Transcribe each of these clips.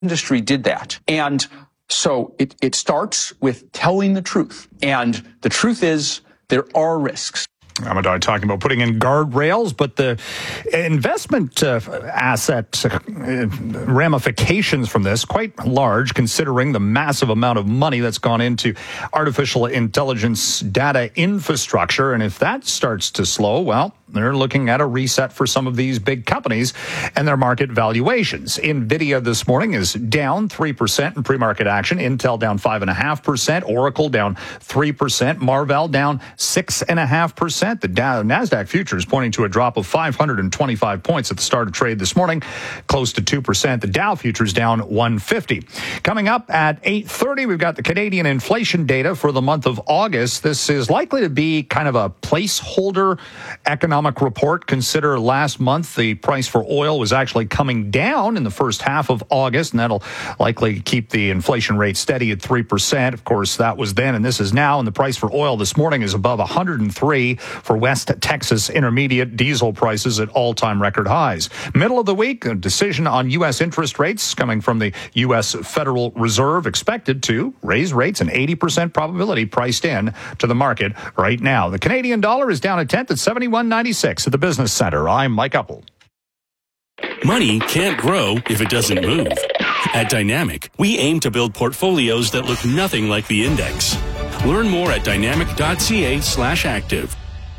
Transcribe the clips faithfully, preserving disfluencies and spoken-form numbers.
industry did that. And so it, it starts with telling the truth. And the truth is there are risks. Amadai talking about putting in guardrails, but the investment uh, asset uh, ramifications from this quite large, considering the massive amount of money that's gone into artificial intelligence data infrastructure. And if that starts to slow, well, they're looking at a reset for some of these big companies and their market valuations. NVIDIA this morning is down three percent in pre-market action. Intel down five point five percent. Oracle down three percent. Marvell down six point five percent. The Dow, NASDAQ futures pointing to a drop of five hundred twenty-five points at the start of trade this morning, close to two percent. The Dow futures down one hundred fifty. Coming up at eight thirty, we've got the Canadian inflation data for the month of August. This is likely to be kind of a placeholder economic report. Consider last month the price for oil was actually coming down in the first half of August, and that'll likely keep the inflation rate steady at three percent. Of course, that was then, and this is now, and the price for oil this morning is above one hundred three for West Texas Intermediate. Diesel prices at all-time record highs. Middle of the week, a decision on U S interest rates coming from the U S Federal Reserve, expected to raise rates, an eighty percent probability priced in to the market right now. The Canadian dollar is down a tenth at seventy-one ninety-six at the Business Center. I'm Mike Uppel. Money can't grow if it doesn't move. At Dynamic, we aim to build portfolios that look nothing like the index. Learn more at dynamic.ca slash active.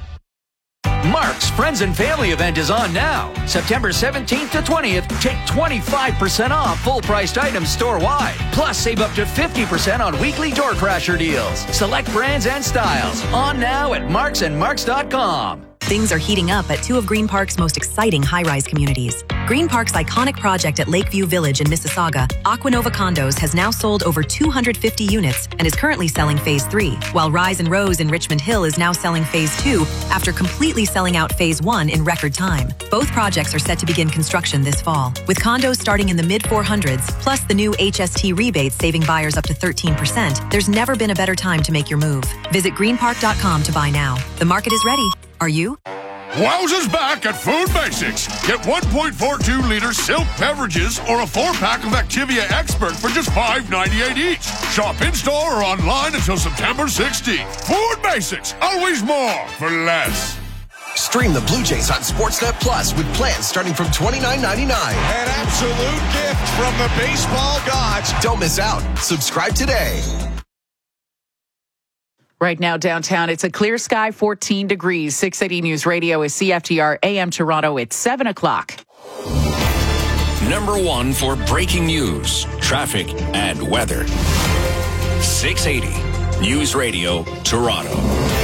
Mark's Friends and Family event is on now. September seventeenth to twentieth, take twenty-five percent off full-priced items store-wide. Plus, save up to fifty percent on weekly door crasher deals. Select brands and styles. On now at marks and marks dot com. Things are heating up at two of Green Park's most exciting high-rise communities. Green Park's iconic project at Lakeview Village in Mississauga, Aquanova Condos, has now sold over two hundred fifty units and is currently selling Phase three, while Rise and Rose in Richmond Hill is now selling Phase two after completely selling out Phase one in record time. Both projects are set to begin construction this fall, with condos starting in the mid four hundreds, plus the new H S T rebates saving buyers up to thirteen percent. There's never been a better time to make your move. Visit green park dot com to buy now. The market is ready. Are you? Wowza's back at Food Basics. Get one point four two liter Silk beverages or a four-pack of Activia Expert for just five ninety-eight each. Shop in-store or online until September sixteenth. Food Basics, always more for less. Stream the Blue Jays on Sportsnet Plus with plans starting from twenty-nine ninety-nine. An absolute gift from the baseball gods. Don't miss out. Subscribe today. Right now downtown, it's a clear sky, fourteen degrees. six eighty News Radio is C F T R A M Toronto. It's seven o'clock. Number one for breaking news, traffic, and weather. six eighty News Radio Toronto.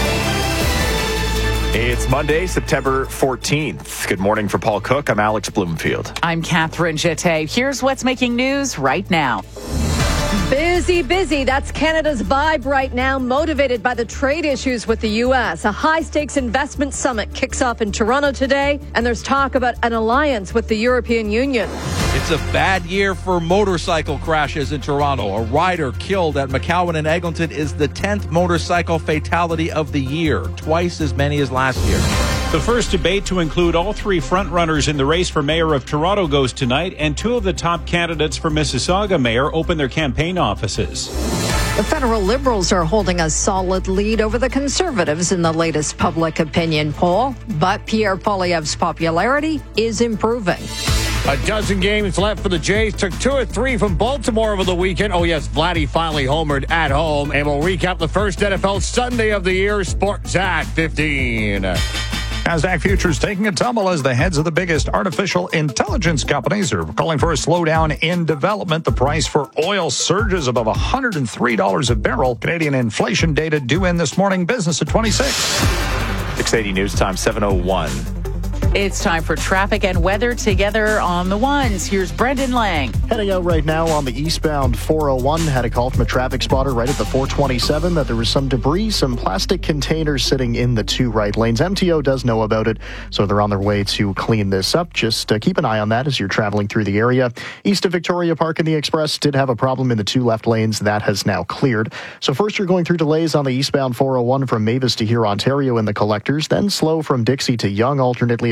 It's Monday, September fourteenth. Good morning for Paul Cook. I'm Alex Bloomfield. I'm Catherine Jette. Here's what's making news right now. Busy, busy. That's Canada's vibe right now, motivated by the trade issues with the U S. A high-stakes investment summit kicks off in Toronto today, and there's talk about an alliance with the European Union. It's a bad year for motorcycle crashes in Toronto. A rider killed at McCowan and Eglinton is the tenth motorcycle fatality of the year, twice as many as last year. The first debate to include all three frontrunners in the race for mayor of Toronto goes tonight, and two of the top candidates for Mississauga mayor open their campaign offices. The federal Liberals are holding a solid lead over the Conservatives in the latest public opinion poll, but Pierre Poilievre's popularity is improving. A dozen games left for the Jays. Took two or three from Baltimore over the weekend. Oh, yes, Vladdy finally homered at home. And we'll recap the first N F L Sunday of the year. Sports at fifteen. NASDAQ futures taking a tumble as the heads of the biggest artificial intelligence companies are calling for a slowdown in development. The price for oil surges above one hundred three dollars a barrel. Canadian inflation data due in this morning. Business at twenty-six. six eighty News Time, seven oh one. It's time for traffic and weather together on the ones. Here's Brendan Lang. Heading out right now on the eastbound four oh one. Had a call from a traffic spotter right at the four twenty-seven that there was some debris, some plastic containers sitting in the two right lanes. M T O does know about it, so they're on their way to clean this up. Just uh, keep an eye on that as you're traveling through the area. East of Victoria Park and the Express did have a problem in the two left lanes. That has now cleared. So first you're going through delays on the eastbound four oh one from Mavis to here, Ontario in the collectors, then slow from Dixie to Yonge, alternately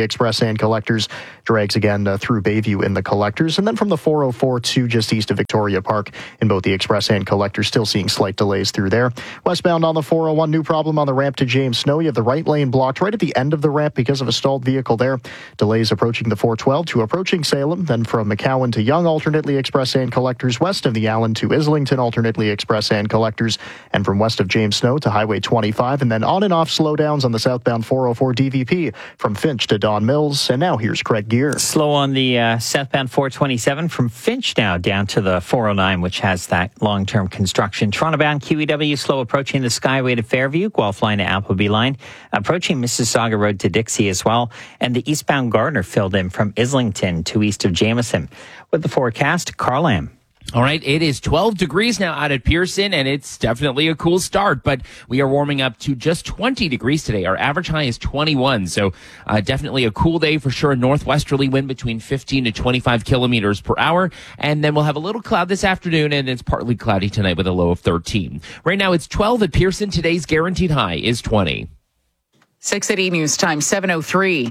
Express and Collectors. Drags again uh, through Bayview in the Collectors. And then from the four oh four to just east of Victoria Park in both the Express and Collectors, still seeing slight delays through there. Westbound on the four oh one, new problem on the ramp to James Snow. You have the right lane blocked right at the end of the ramp because of a stalled vehicle there. Delays approaching the four twelve to approaching Salem. Then from McCowan to Yonge, alternately Express and Collectors. West of the Allen to Islington, alternately Express and Collectors. And from west of James Snow to Highway twenty-five. And then on and off slowdowns on the southbound four oh four D V P from Finch to Don Mills. And now here's Craig Gear. Slow on the uh, southbound four twenty-seven from Finch now down to the four oh nine, which has that long-term construction. Toronto-bound Q E W slow approaching the Skyway to Fairview, Guelph line to Appleby line, approaching Mississauga Road to Dixie as well, and the eastbound Gardner filled in from Islington to east of Jameson. With the forecast, Carl Lam. All right, it is twelve degrees now out at Pearson, and it's definitely a cool start, but we are warming up to just twenty degrees today. Our average high is twenty-one, so uh, definitely a cool day for sure. A northwesterly wind between fifteen to twenty-five kilometers per hour, and then we'll have a little cloud this afternoon, and it's partly cloudy tonight with a low of thirteen. Right now, it's twelve at Pearson. Today's guaranteed high is twenty. six eighty News Time, seven oh three.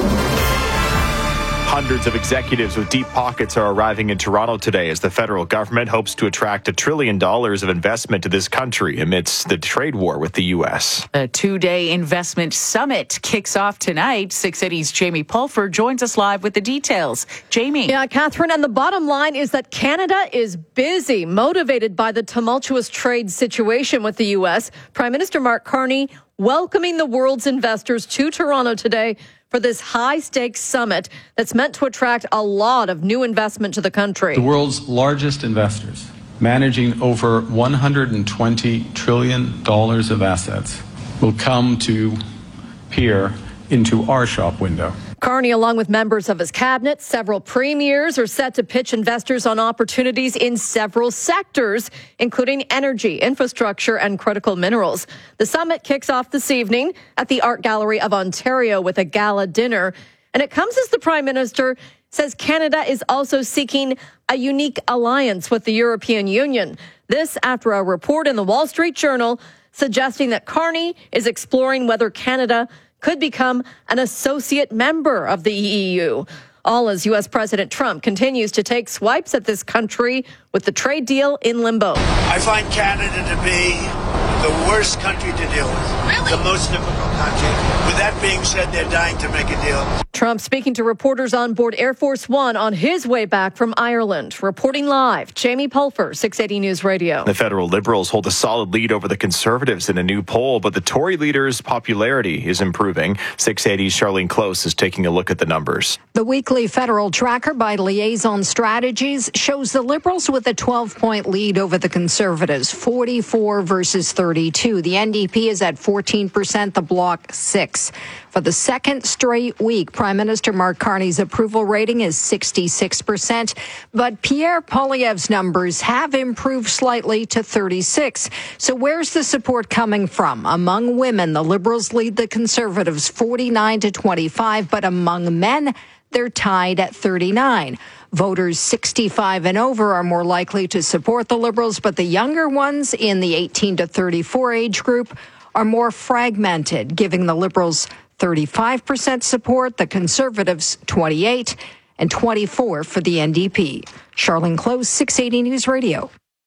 Hundreds of executives with deep pockets are arriving in Toronto today as the federal government hopes to attract a trillion dollars of investment to this country amidst the trade war with the U S. A two-day investment summit kicks off tonight. six eighty's Jamie Pulford joins us live with the details. Jamie. Yeah, Catherine, and the bottom line is that Canada is busy, motivated by the tumultuous trade situation with the U S. Prime Minister Mark Carney welcoming the world's investors to Toronto today for this high-stakes summit that's meant to attract a lot of new investment to the country. The world's largest investors, managing over one hundred twenty trillion dollars of assets, will come to peer into our shop window. Carney, along with members of his cabinet, several premiers, are set to pitch investors on opportunities in several sectors, including energy, infrastructure, and critical minerals. The summit kicks off this evening at the Art Gallery of Ontario with a gala dinner. And it comes as the Prime Minister says Canada is also seeking a unique alliance with the European Union. This after a report in the Wall Street Journal suggesting that Carney is exploring whether Canada could become an associate member of the E U. All as U S. President Trump continues to take swipes at this country with the trade deal in limbo. I find Canada to be the worst country to deal with. Really? The most difficult country. With that being said, they're dying to make a deal. Trump speaking to reporters on board Air Force One on his way back from Ireland. Reporting live, Jamie Pulford, six eighty News Radio. The federal Liberals hold a solid lead over the Conservatives in a new poll, but the Tory leader's popularity is improving. six eighty's Charlene Close is taking a look at the numbers. The weekly federal tracker by Liaison Strategies shows the Liberals with a twelve-point lead over the Conservatives, forty-four versus thirty-two. The N D P is at fourteen percent, the Bloc six. For the second straight week, Prime Minister Mark Carney's approval rating is sixty-six percent, but Pierre Poilievre's numbers have improved slightly to thirty-six. So where's the support coming from? Among women, the Liberals lead the Conservatives forty-nine to twenty-five, but among men, they're tied at thirty-nine. Voters sixty-five and over are more likely to support the Liberals, but the younger ones in the eighteen to thirty-four age group are more fragmented, giving the Liberals thirty-five percent support, the Conservatives twenty-eight, and twenty-four for the N D P. Charlene Close, six eighty News Radio.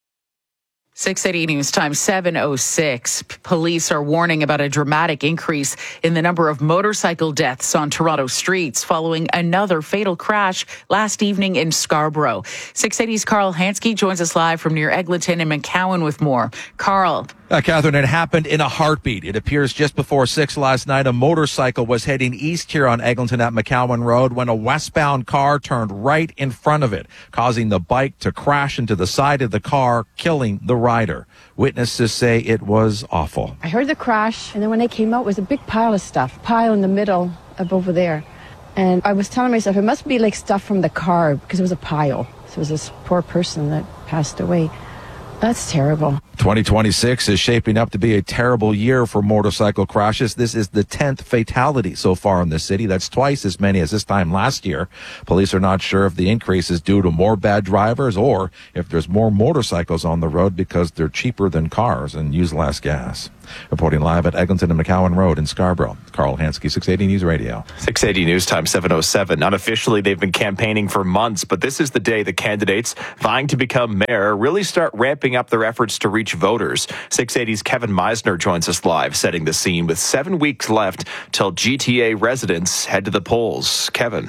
six eighty News Time, seven oh six. Police are warning about a dramatic increase in the number of motorcycle deaths on Toronto streets following another fatal crash last evening in Scarborough. six eighty's Carl Hansky joins us live from near Eglinton and McCowan with more. Carl. Uh, Catherine, it happened in a heartbeat. It appears just before six last night, a motorcycle was heading east here on Eglinton at McCowan Road when a westbound car turned right in front of it, causing the bike to crash into the side of the car, killing the rider. Witnesses say it was awful. I heard the crash, and then when I came out, it was a big pile of stuff, pile in the middle of over there. And I was telling myself, it must be like stuff from the car, because it was a pile. So it was this poor person that passed away. That's terrible. twenty twenty-six is shaping up to be a terrible year for motorcycle crashes. This is the tenth fatality so far in the city. That's twice as many as this time last year. Police are not sure if the increase is due to more bad drivers or if there's more motorcycles on the road because they're cheaper than cars and use less gas. Reporting live at Eglinton and McCowan Road in Scarborough, Carl Hansky, six eighty News Radio. six eighty News Time, seven oh seven. Unofficially, they've been campaigning for months, but this is the day the candidates vying to become mayor really start ramping up their efforts to reach voters. six eighty's Kevin Meisner joins us live, setting the scene with seven weeks left till G T A residents head to the polls. Kevin.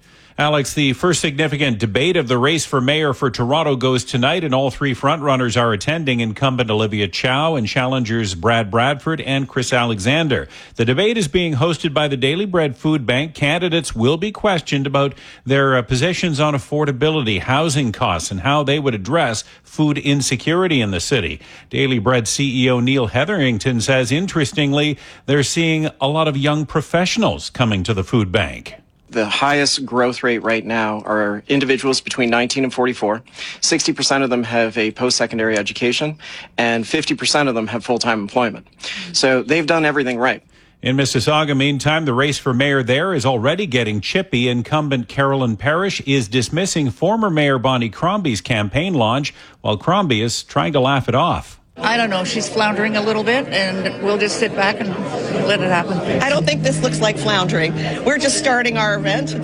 Alex, the first significant debate of the race for mayor for Toronto goes tonight, and all three frontrunners are attending: incumbent Olivia Chow and challengers Brad Bradford and Chris Alexander. The debate is being hosted by the Daily Bread Food Bank. Candidates will be questioned about their uh, positions on affordability, housing costs, and how they would address food insecurity in the city. Daily Bread C E O Neil Hetherington says, interestingly, they're seeing a lot of young professionals coming to the food bank. The highest growth rate right now are individuals between nineteen and forty-four. sixty percent of them have a post-secondary education, and fifty percent of them have full-time employment. So they've done everything right. In Mississauga, meantime, the race for mayor there is already getting chippy. Incumbent Carolyn Parrish is dismissing former Mayor Bonnie Crombie's campaign launch, while Crombie is trying to laugh it off. I don't know. She's floundering a little bit, and we'll just sit back and let it happen. I don't think this looks like floundering. We're just starting our event.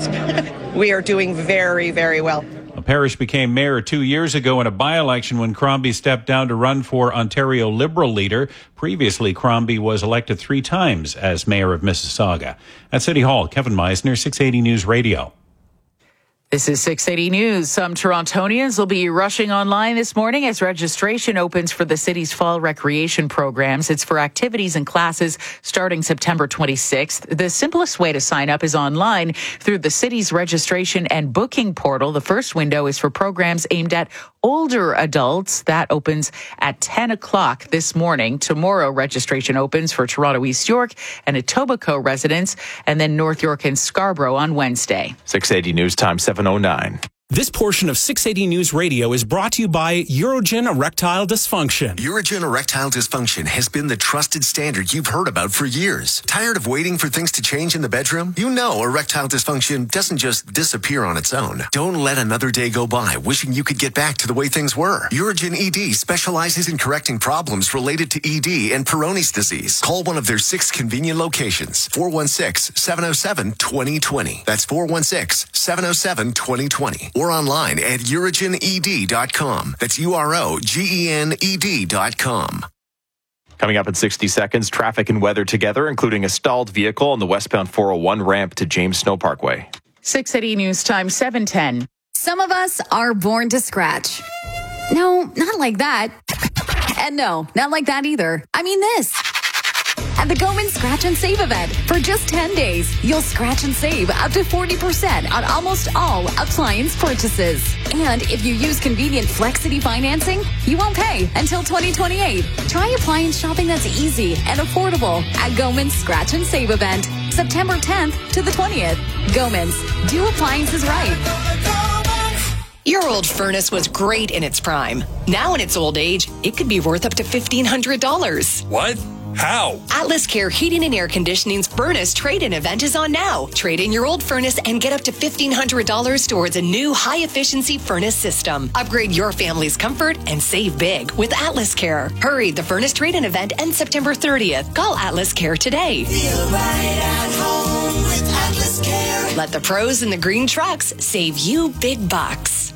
We are doing very, very well. Parrish became mayor two years ago in a by-election when Crombie stepped down to run for Ontario Liberal leader. Previously, Crombie was elected three times as mayor of Mississauga. At City Hall, Kevin Meisner, six eighty News Radio. This is six eighty News. Some Torontonians will be rushing online this morning as registration opens for the city's fall recreation programs. It's for activities and classes starting September twenty-sixth. The simplest way to sign up is online through the city's registration and booking portal. The first window is for programs aimed at older adults. That opens at ten o'clock this morning. Tomorrow, registration opens for Toronto East York and Etobicoke residents, and then North York and Scarborough on Wednesday. six eighty News Time, seven oh nine. This portion of six eighty News Radio is brought to you by Urogen Erectile Dysfunction. Urogen Erectile Dysfunction has been the trusted standard you've heard about for years. Tired of waiting for things to change in the bedroom? You know erectile dysfunction doesn't just disappear on its own. Don't let another day go by wishing you could get back to the way things were. Urogen E D specializes in correcting problems related to E D and Peyronie's disease. Call one of their six convenient locations. four one six, seven oh seven, two oh two oh. That's four one six, seven oh seven, two oh two oh. Or online at urogen e d dot com. That's U R O G E N E D dot com. Coming up in sixty seconds, traffic and weather together, including a stalled vehicle on the westbound four oh one ramp to James Snow Parkway. six eighty News Time, seven ten. Some of us are born to scratch. No, not like that. And no, not like that either. I mean this. At the Goman Scratch and Save event, for just ten days, you'll scratch and save up to forty percent on almost all appliance purchases. And if you use convenient Flexity financing, you won't pay until twenty twenty-eight. Try appliance shopping that's easy and affordable at Goman's Scratch and Save event, September tenth to the twentieth. Goman's, do appliances right. Your old furnace was great in its prime. Now in its old age, it could be worth up to fifteen hundred dollars. What? How? Atlas Care Heating and Air Conditioning's furnace trade-in event is on now. Trade in your old furnace and get up to fifteen hundred dollars towards a new high-efficiency furnace system. Upgrade your family's comfort and save big with Atlas Care. Hurry, the furnace trade-in event ends September thirtieth. Call Atlas Care today. Feel right at home with Atlas Care. Let the pros in the green trucks save you big bucks.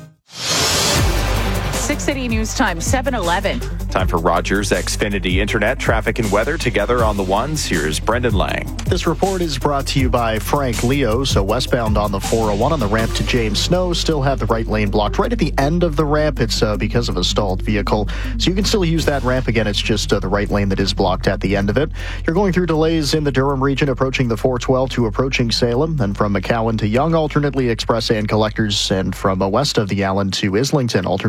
six eighty News Time, seven eleven. Time for Rogers Xfinity Internet, traffic and weather together on the ones. Here's Brendan Lang. This report is brought to you by Frank Leo. So westbound on the four oh one on the ramp to James Snow still have the right lane blocked right at the end of the ramp. It's uh, because of a stalled vehicle. So you can still use that ramp. Again, it's just uh, the right lane that is blocked at the end of it. You're going through delays in the Durham region approaching the four twelve to approaching Salem. Then from McCowan to Yonge, alternately express and collectors. And from uh, west of the Allen to Islington, alternately express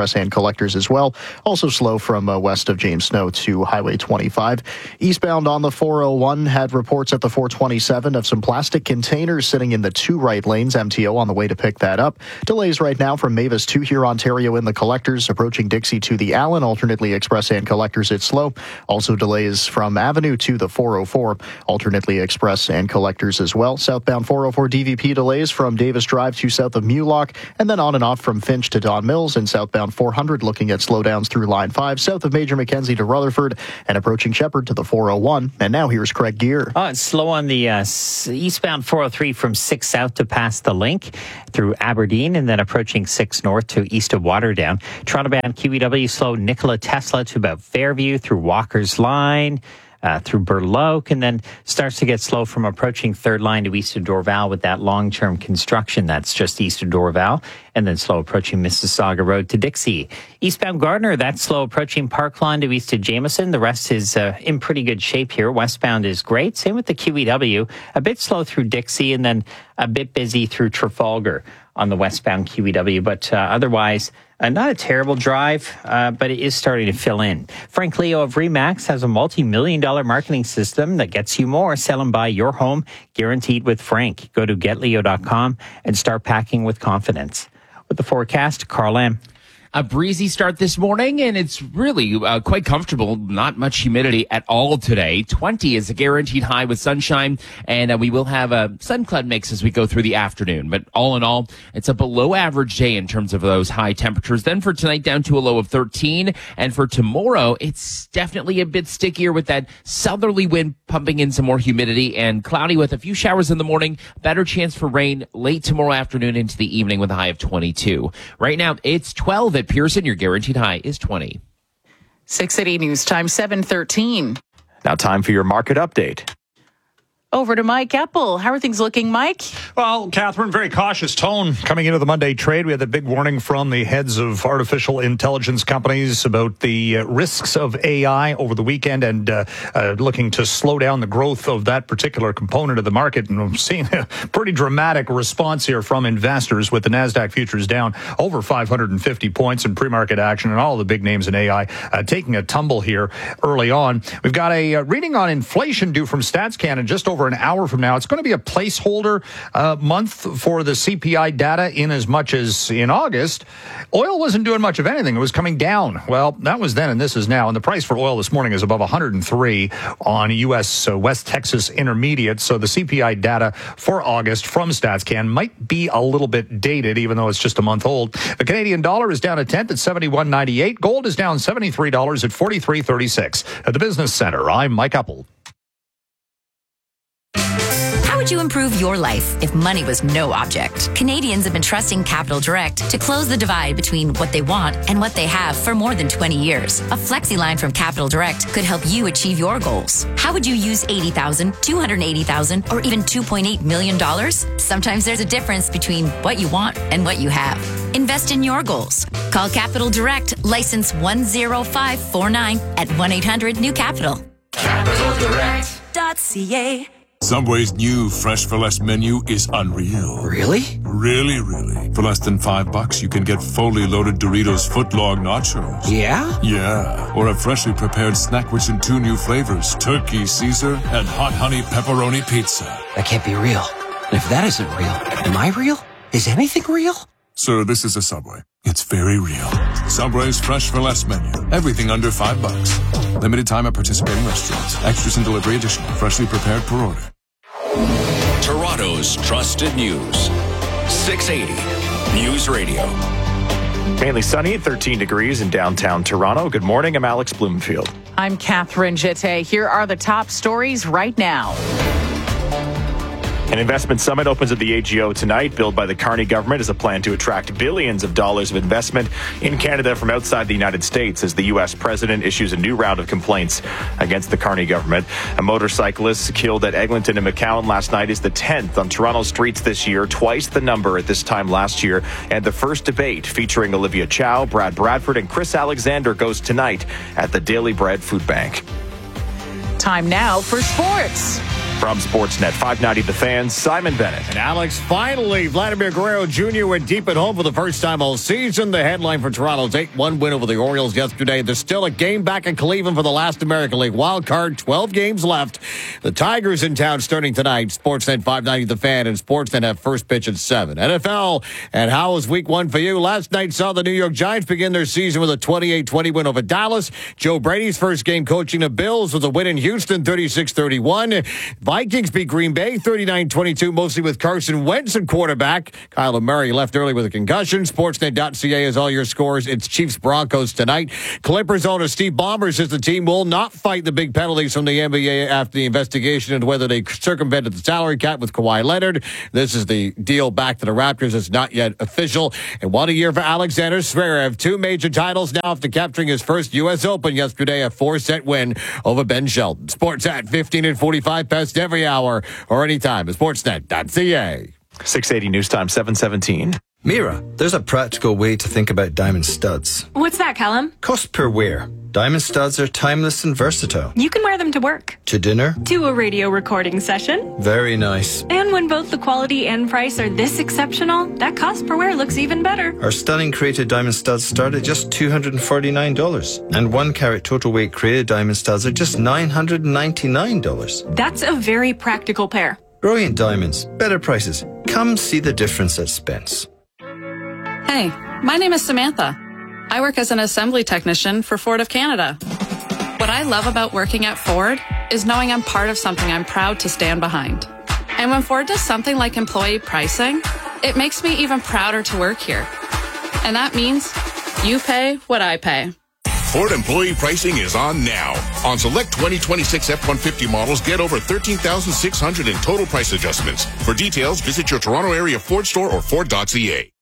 Express and Collectors as well. Also slow from uh, west of James Snow to Highway twenty-five. Eastbound on the four oh one had reports at the four twenty-seven of some plastic containers sitting in the two right lanes. M T O on the way to pick that up. Delays right now from Mavis to here, Ontario in the Collectors, approaching Dixie to the Allen. Alternately Express and Collectors, it's slow. Also delays from Avenue to the four oh four. Alternately Express and Collectors as well. Southbound four oh four D V P delays from Davis Drive to south of Mulock, and then on and off from Finch to Don Mills, and southbound four hundred looking at slowdowns through Line five, south of Major Mackenzie to Rutherford, and approaching Shepherd to the four oh one. And now here's Craig Gear. Oh, it's slow on the uh, eastbound four oh three from six south to past the Link through Aberdeen, and then approaching six north to east of Waterdown. Toronto-bound Q E W slow Nikola Tesla to about Fairview through Walker's Line. Uh, through Burloak, and then starts to get slow from approaching Third Line to east of Dorval with that long-term construction that's just east of Dorval, and then slow approaching Mississauga Road to Dixie. Eastbound Gardner, that's slow approaching Parkland to east of Jameson. The rest is uh, in pretty good shape here. Westbound is great. Same with the Q E W. A bit slow through Dixie, and then a bit busy through Trafalgar on the westbound Q E W, but uh, otherwise uh, not a terrible drive, uh, but it is starting to fill in. Frank Leo of Remax has a multi-million dollar marketing system that gets you more. Sell and buy your home, guaranteed with Frank. Go to get leo dot com and start packing with confidence. With the forecast, Carl Lamb. A breezy start this morning, and it's really uh, quite comfortable. Not much humidity at all today. twenty is a guaranteed high with sunshine, and uh, we will have a sun cloud mix as we go through the afternoon. But all in all, it's a below average day in terms of those high temperatures. Then for tonight, down to a low of thirteen. And for tomorrow, it's definitely a bit stickier with that southerly wind pumping in some more humidity, and cloudy with a few showers in the morning. Better chance for rain late tomorrow afternoon into the evening with a high of twenty-two. Right now, it's twelve at Pearson. Your guaranteed high is twenty. six eighty News Time, seven thirteen. Now time for your market update. Over to Mike Epple. How are things looking, Mike? Well, Catherine, very cautious tone coming into the Monday trade. We had the big warning from the heads of artificial intelligence companies about the uh, risks of A I over the weekend, and uh, uh, looking to slow down the growth of that particular component of the market. And we've seen a pretty dramatic response here from investors, with the NASDAQ futures down over five hundred fifty points in pre-market action, and all the big names in A I uh, taking a tumble here early on. We've got a uh, reading on inflation due from StatsCan in just over an hour from now. It's going to be a placeholder uh, month for the C P I data, in as much as in August, oil wasn't doing much of anything. It was coming down. Well, that was then, and this is now. And the price for oil this morning is above one hundred three on U S uh, West Texas Intermediate. So the C P I data for August from StatsCan might be a little bit dated, even though it's just a month old. The Canadian dollar is down a tenth at seventy-one ninety-eight. Gold is down seventy-three dollars at forty-three thirty-six. At the Business Center, I'm Mike Epple. How would you improve your life if money was no object? Canadians have been trusting Capital Direct to close the divide between what they want and what they have for more than twenty years. A flexi line from Capital Direct could help you achieve your goals. How would you use eighty thousand dollars, two hundred eighty thousand dollars, or even two point eight million dollars? Sometimes there's a difference between what you want and what you have. Invest in your goals. Call Capital Direct, license one zero five four nine at one eight hundred new capital. capital direct dot c a. Subway's new Fresh for Less menu is unreal. Really? Really, really. For less than five bucks, you can get fully loaded Doritos footlong nachos. Yeah? Yeah. Or a freshly prepared snack rich in two new flavors, Turkey Caesar and Hot Honey Pepperoni Pizza. That can't be real. And if that isn't real, am I real? Is anything real? Sir, this is a Subway. It's very real. Subway's Fresh for Less menu. Everything under five bucks. Limited time at participating restaurants. Extras and delivery additional. Freshly prepared per order. Toronto's trusted news. six eighty News Radio. Mainly sunny at thirteen degrees in downtown Toronto. Good morning. I'm Alex Bloomfield. I'm Catherine Jette. Here are the top stories right now. An investment summit opens at the A G O tonight, billed by the Carney government as a plan to attract billions of dollars of investment in Canada from outside the United States, as the U S president issues a new round of complaints against the Carney government. A motorcyclist killed at Eglinton and McCowan last night is the tenth on Toronto streets this year, twice the number at this time last year. And the first debate featuring Olivia Chow, Brad Bradford, and Chris Alexander goes tonight at the Daily Bread Food Bank. Time now for sports. From Sportsnet five ninety The Fan, Simon Bennett. And Alex, finally, Vladimir Guerrero Junior went deep at home for the first time all season. The headline for Toronto's eight one win over the Orioles yesterday. There's still a game back in Cleveland for the last American League wild card. twelve games left. The Tigers in town starting tonight. Sportsnet five ninety The Fan and Sportsnet have first pitch at seven. N F L, and how was week one for you? Last night saw the New York Giants begin their season with a twenty-eight twenty win over Dallas. Joe Brady's first game coaching the Bills with a win in Houston, thirty-six thirty-one. Vikings beat Green Bay thirty-nine twenty-two, mostly with Carson Wentz at quarterback. Kyler Murray left early with a concussion. Sportsnet dot C A has all your scores. It's Chiefs-Broncos tonight. Clippers owner Steve Ballmer says the team will not fight the big penalties from the N B A after the investigation into whether they circumvented the salary cap with Kawhi Leonard. This is the deal back to the Raptors. It's not yet official. And what a year for Alexander Zverev. Two major titles now after capturing his first U S Open yesterday, a four-set win over Ben Shelton. Sports at fifteen and forty-five past every hour or anytime at sportsnet dot C A. six eighty News Time, seven seventeen. Mira, there's a practical way to think about diamond studs. What's that, Callum? Cost per wear. Diamond studs are timeless and versatile. You can wear them to work. To dinner. To a radio recording session. Very nice. And when both the quality and price are this exceptional, that cost per wear looks even better. Our stunning created diamond studs start at just two hundred forty-nine dollars. And one carat total weight created diamond studs are just nine hundred ninety-nine dollars. That's a very practical pair. Brilliant diamonds. Better prices. Come see the difference at Spence. Hey, my name is Samantha. I work as an assembly technician for Ford of Canada. What I love about working at Ford is knowing I'm part of something I'm proud to stand behind. And when Ford does something like employee pricing, it makes me even prouder to work here. And that means you pay what I pay. Ford employee pricing is on now. On select twenty twenty-six F one fifty models, get over thirteen thousand six hundred in total price adjustments. For details, visit your Toronto area Ford store or Ford dot C A.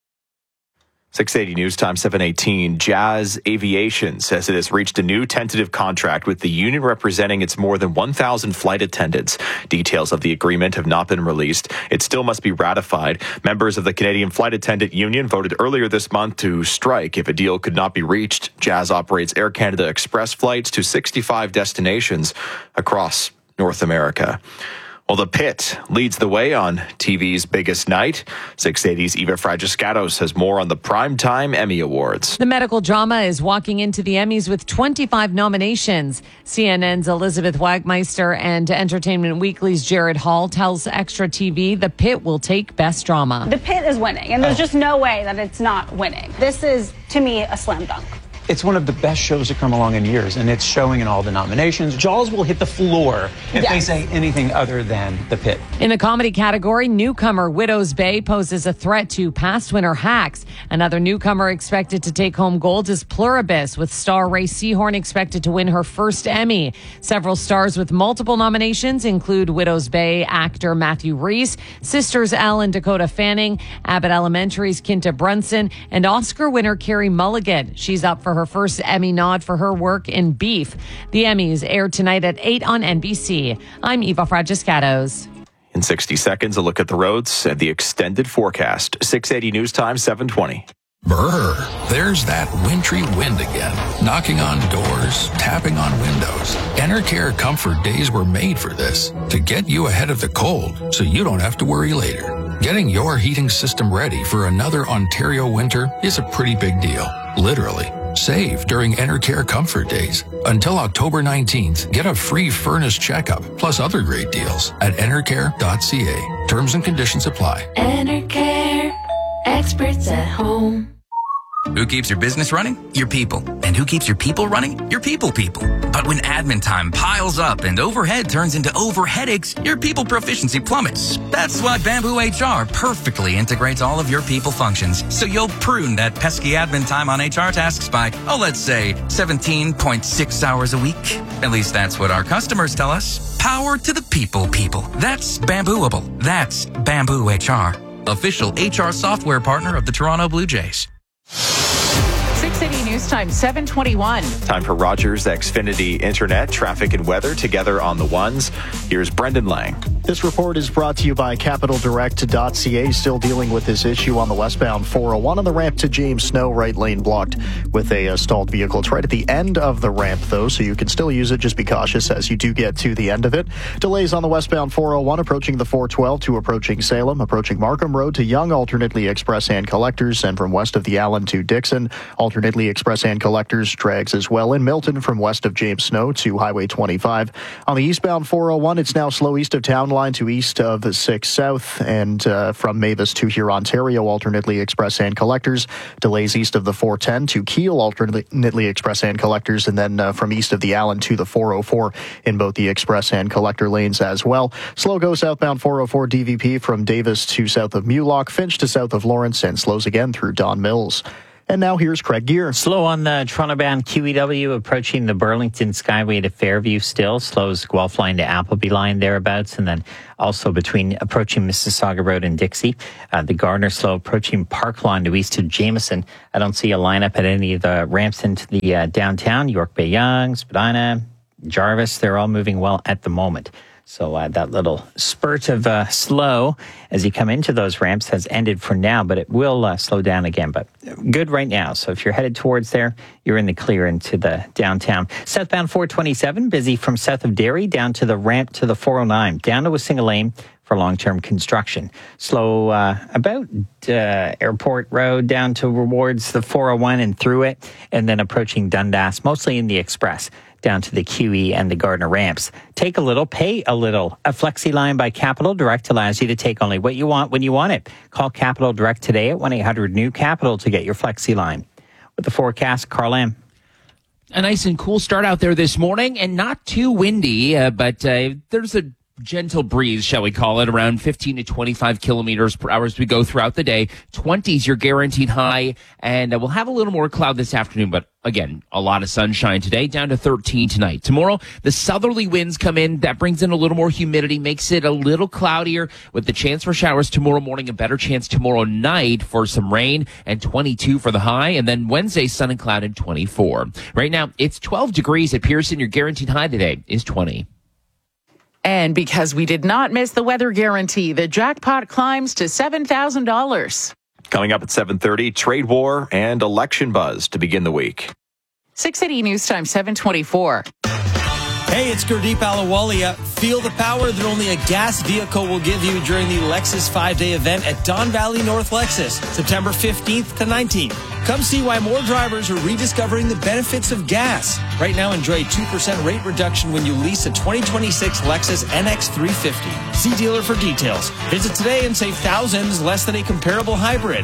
six eighty News Time, seven eighteen. Jazz Aviation says it has reached a new tentative contract with the union representing its more than one thousand flight attendants. Details of the agreement have not been released. It still must be ratified. Members of the Canadian Flight Attendant Union voted earlier this month to strike if a deal could not be reached. Jazz operates Air Canada Express flights to sixty-five destinations across North America. Well, The Pit leads the way on T V's biggest night. six eighty's Eva Fragiscatos has more on the Primetime Emmy Awards. The medical drama is walking into the Emmys with twenty-five nominations. C N N's Elizabeth Wagmeister and Entertainment Weekly's Jared Hall tells Extra T V The Pit will take Best Drama. The Pit is winning, and there's Oh. just no way that it's not winning. This is, to me, a slam dunk. It's one of the best shows to come along in years, and it's showing in all the nominations. Jaws will hit the floor if they Yes. say anything other than The Pit. In the comedy category, newcomer Widow's Bay poses a threat to past winner Hacks. Another newcomer expected to take home gold is Pluribus, with star Ray Seahorn expected to win her first Emmy. Several stars with multiple nominations include Widow's Bay actor Matthew Rhys, Sisters Elle and Dakota Fanning, Abbott Elementary's Kinta Brunson, and Oscar winner Carey Mulligan. She's up for her first Emmy nod for her work in Beef. The Emmys air tonight at eight on N B C. I'm Eva Fragiscatos. In sixty seconds, a look at the roads and the extended forecast. six eighty News Time, seven twenty. Brr, there's that wintry wind again, knocking on doors, tapping on windows. Enercare Comfort Days were made for this, to get you ahead of the cold so you don't have to worry later. Getting your heating system ready for another Ontario winter is a pretty big deal, literally. Save during Enercare Comfort Days. Until October nineteenth, get a free furnace checkup, plus other great deals at enercare dot c a. Terms and conditions apply. Enercare, experts at home. Who keeps your business running? Your people. And who keeps your people running? Your people people. But when admin time piles up and overhead turns into over headaches, your people proficiency plummets. That's why Bamboo H R perfectly integrates all of your people functions. So you'll prune that pesky admin time on H R tasks by, oh, let's say seventeen point six hours a week. At least that's what our customers tell us. Power to the people people. That's Bambooable. That's Bamboo H R. Official H R software partner of the Toronto Blue Jays. six eighty News Time, seven twenty-one. Time for Rogers Xfinity Internet, traffic and weather together on the ones. Here's Brendan Lang. This report is brought to you by Capital Direct dot C A, still dealing with this issue on the westbound four oh one on the ramp to James Snow, right lane blocked with a uh, stalled vehicle. It's right at the end of the ramp, though, so you can still use it. Just be cautious as you do get to the end of it. Delays on the westbound four oh one approaching the four twelve to approaching Salem, approaching Markham Road to Young, alternately express and collectors, and from west of the Allen to Dixon, alternately express and collectors drags as well. In Milton, from west of James Snow to Highway twenty-five. On the eastbound four oh one, it's now slow east of Town Line to east of six South, and uh, from Mavis to here, Ontario, alternately express and collectors. Delays east of the four ten to Kiel, alternately express and collectors, and then uh, from east of the Allen to the four oh four in both the express and collector lanes as well. Slow go southbound four oh four D V P from Davis to south of Mulock, Finch to south of Lawrence, and slows again through Don Mills. And now here's Craig Gear. Slow on the Toronto-bound Q E W approaching the Burlington Skyway to Fairview still. Slows Guelph line to Appleby line thereabouts. And then also between approaching Mississauga Road and Dixie. Uh, the Gardner slow approaching Park Lawn to east of Jameson. I don't see a lineup at any of the ramps into the uh, downtown. York Bay Young, Spadina, Jarvis, they're all moving well at the moment. So uh, that little spurt of uh, slow as you come into those ramps has ended for now, but it will uh, slow down again. But good right now. So if you're headed towards there, you're in the clear into the downtown. Southbound four twenty-seven, busy from south of Derry down to the ramp to the four oh nine, down to a single lane for long-term construction. Slow uh, about uh, Airport Road down towards the four oh one and through it, and then approaching Dundas, mostly in the express, down to the Q E and the Gardner ramps. Take a little, pay a little. A Flexi line by Capital Direct allows you to take only what you want when you want it. Call Capital Direct today at one eight hundred new capital to get your Flexi line. With the forecast, Carl M. A nice and cool start out there this morning, and not too windy, uh, but uh, there's a gentle breeze, shall we call it, around fifteen to twenty-five kilometers per hour as we go throughout the day. twenties your guaranteed high, and uh, we'll have a little more cloud this afternoon, but again, a lot of sunshine today, down to thirteen tonight. Tomorrow, the southerly winds come in. That brings in a little more humidity, makes it a little cloudier with the chance for showers tomorrow morning, a better chance tomorrow night for some rain, and twenty-two for the high. And then Wednesday, sun and cloud and twenty-four. Right now, it's twelve degrees at Pearson. Your guaranteed high today is twenty. And because we did not miss the weather guarantee, the jackpot climbs to seven thousand dollars. Coming up at seven thirty, trade war and election buzz to begin the week. six eighty News Time, seven twenty-four. Hey, it's Gurdeep Ahluwalia. Feel the power that only a gas vehicle will give you during the Lexus five-day event at Don Valley North Lexus, September fifteenth to nineteenth. Come see why more drivers are rediscovering the benefits of gas. Right now, enjoy a two percent rate reduction when you lease a twenty twenty-six Lexus N X three fifty. See dealer for details. Visit today and save thousands less than a comparable hybrid.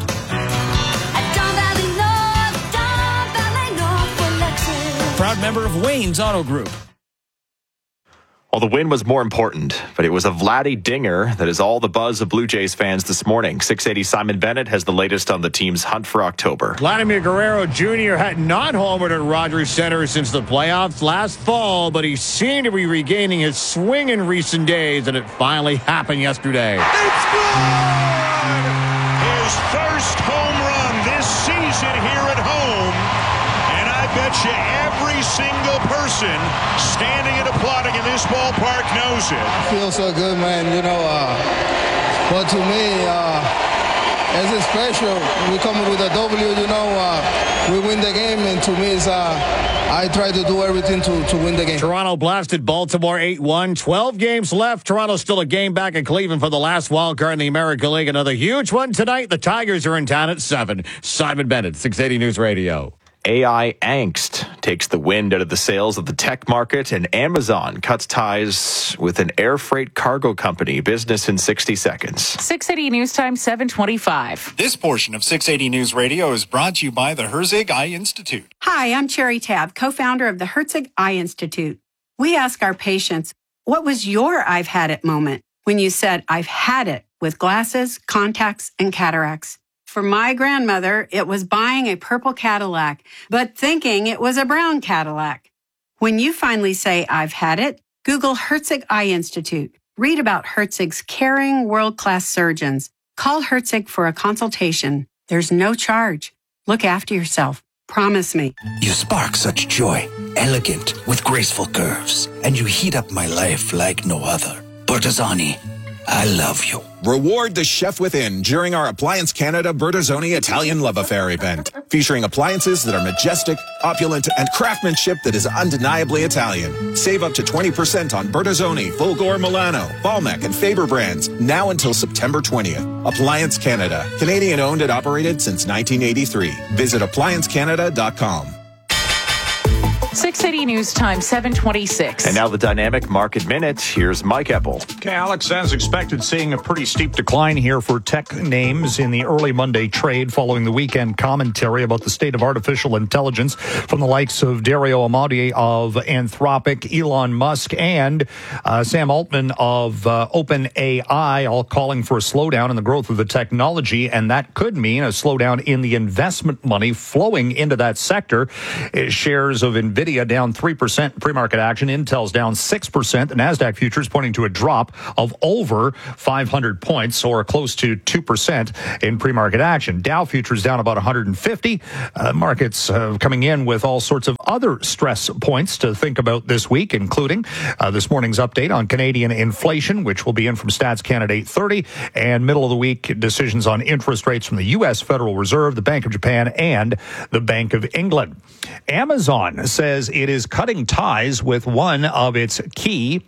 Proud member of Wayne's Auto Group. Well, the win was more important, but it was a Vladdy dinger that is all the buzz of Blue Jays fans this morning. six eighty Simon Bennett has the latest on the team's hunt for October. Vladimir Guerrero Junior had not homered at Rogers Center since the playoffs last fall, but he seemed to be regaining his swing in recent days, and it finally happened yesterday. It's good! His first home run this season here at home, and I bet you every single person standing and applauding in this ballpark knows it. I feel so good, man. You know, uh, but to me, uh, it's special. We come with a W, you know, uh, we win the game, and to me, it's, uh, I try to do everything to, to win the game. Toronto blasted Baltimore eight one. twelve games left. Toronto's still a game back at Cleveland for the last wild card in the American League. Another huge one tonight. The Tigers are in town at seven. Simon Bennett, six eighty News Radio. A I angst takes the wind out of the sails of the tech market, and Amazon cuts ties with an air freight cargo company. Business in sixty seconds. six eighty News Time, seven twenty-five. This portion of six eighty News Radio is brought to you by the Herzig Eye Institute. Hi, I'm Cherry Tab, co-founder of the Herzig Eye Institute. We ask our patients, what was your I've had it moment when you said, I've had it with glasses, contacts, and cataracts? For my grandmother, it was buying a purple Cadillac, but thinking it was a brown Cadillac. When you finally say, I've had it, Google Herzig Eye Institute. Read about Herzig's caring, world-class surgeons. Call Herzig for a consultation. There's no charge. Look after yourself. Promise me. You spark such joy, elegant, with graceful curves, and you heat up my life like no other. Bertazzani, I love you. Reward the chef within during our Appliance Canada Bertazzoni Italian Love Affair event, featuring appliances that are majestic, opulent, and craftsmanship that is undeniably Italian. Save up to twenty percent on Bertazzoni, Fulgor Milano, Balmec, and Faber brands, now until September twentieth. Appliance Canada, Canadian owned and operated since nineteen eighty-three. Visit appliance canada dot com. six eighty News Time, seven twenty-six. And now the Dynamic Market Minute. Here's Mike Eppel. Okay, Alex, as expected, seeing a pretty steep decline here for tech names in the early Monday trade following the weekend commentary about the state of artificial intelligence from the likes of Dario Amodei of Anthropic, Elon Musk, and uh, Sam Altman of uh, OpenAI, all calling for a slowdown in the growth of the technology, and that could mean a slowdown in the investment money flowing into that sector. Uh, shares of NVIDIA down three percent in pre-market action. Intel's down six percent. The NASDAQ futures pointing to a drop of over five hundred points, or close to two percent in pre-market action. Dow futures down about one hundred fifty. Uh, markets uh, coming in with all sorts of other stress points to think about this week, including uh, this morning's update on Canadian inflation, which will be in from Stats Canada eight thirty, and middle of the week decisions on interest rates from the U S Federal Reserve, the Bank of Japan, and the Bank of England. Amazon says it is cutting ties with one of its key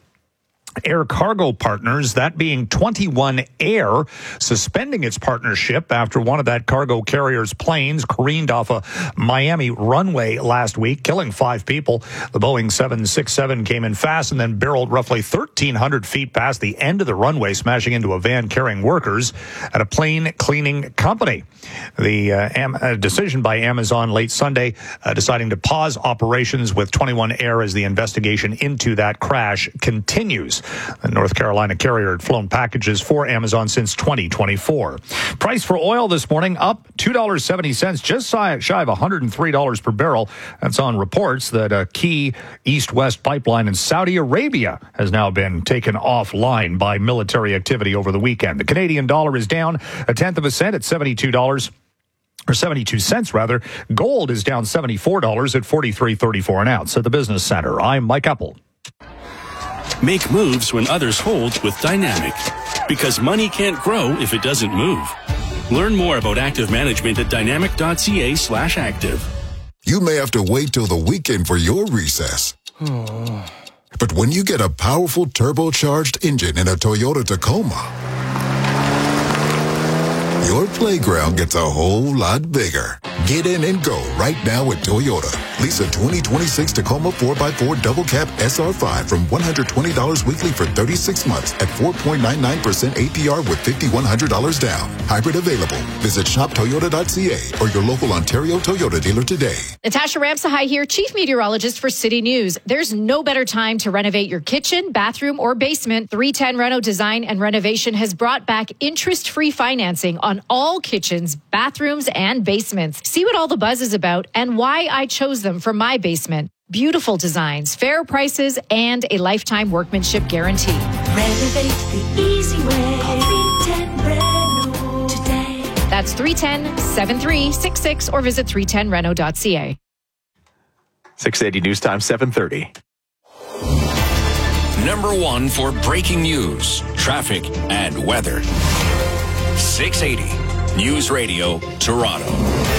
air cargo partners, that being twenty-one Air, suspending its partnership after one of that cargo carrier's planes careened off a Miami runway last week, killing five people. The Boeing seven sixty-seven came in fast and then barreled roughly thirteen hundred feet past the end of the runway, smashing into a van carrying workers at a plane cleaning company. The uh, am- uh, decision by Amazon late Sunday uh, deciding to pause operations with twenty-one Air as the investigation into that crash continues. The North Carolina carrier had flown packages for Amazon since twenty twenty-four. Price for oil this morning up two dollars and seventy cents, just shy of one hundred three dollars per barrel. That's on reports that a key east-west pipeline in Saudi Arabia has now been taken offline by military activity over the weekend. The Canadian dollar is down a tenth of a cent at seventy-two dollars. Or seventy-two cents, rather. Gold is down seventy-four dollars at forty-three thirty-four an ounce. At the Business Center, I'm Mike Eppel. Make moves when others hold with Dynamic, because money can't grow if it doesn't move. Learn more about active management at dynamic.ca slash active. You may have to wait till the weekend for your recess. But when you get a powerful turbocharged engine in a Toyota Tacoma, your playground gets a whole lot bigger. Get in and go right now at Toyota. Lease a twenty twenty-six Tacoma four by four Double Cab S R five from one hundred twenty dollars weekly for thirty-six months at four point nine nine percent A P R with five thousand one hundred dollars down. Hybrid available. Visit shop toyota dot c a or your local Ontario Toyota dealer today. Natasha Ramsahai here, Chief Meteorologist for City News. There's no better time to renovate your kitchen, bathroom, or basement. three ten Reno Design and Renovation has brought back interest-free financing on all kitchens, bathrooms, and basements. See what all the buzz is about and why I chose them for my basement. Beautiful designs, fair prices, and a lifetime workmanship guarantee. Renovate the easy way. Call three ten Reno today. That's three one zero, seven three six six or visit three ten reno dot c a. six eighty News Time, seven thirty. Number one for breaking news, traffic, and weather. six eighty News Radio, Toronto.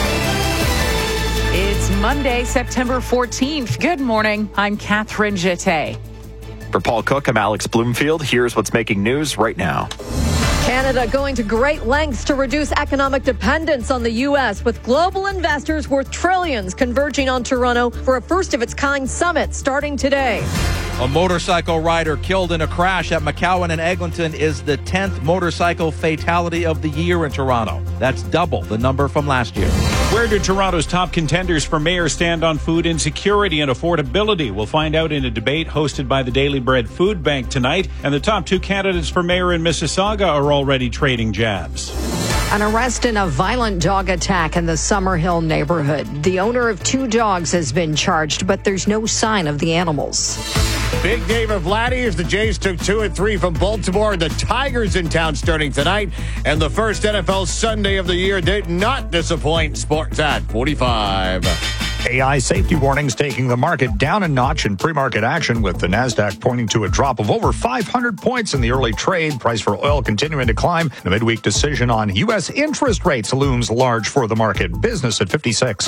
It's Monday, September fourteenth. Good morning. I'm Catherine Jeté. For Paul Cook, I'm Alex Bloomfield. Here's what's making news right now. Canada going to great lengths to reduce economic dependence on the U S, with global investors worth trillions converging on Toronto for a first-of-its-kind summit starting today. A motorcycle rider killed in a crash at McCowan and Eglinton is the tenth motorcycle fatality of the year in Toronto. That's double the number from last year. Where do Toronto's top contenders for mayor stand on food insecurity and affordability? We'll find out in a debate hosted by the Daily Bread Food Bank tonight. And the top two candidates for mayor in Mississauga are already trading jabs. An arrest in a violent dog attack in the Summerhill neighborhood. The owner of two dogs has been charged, but there's no sign of the animals. Big David Vladdy as the Jays took two and three from Baltimore. The Tigers in town starting tonight. And the first N F L Sunday of the year did not disappoint. Sports at forty-five. A I safety warnings taking the market down a notch in pre-market action, with the Nasdaq pointing to a drop of over five hundred points in the early trade. Price for oil continuing to climb. The midweek decision on U S interest rates looms large for the market. Business at fifty-six.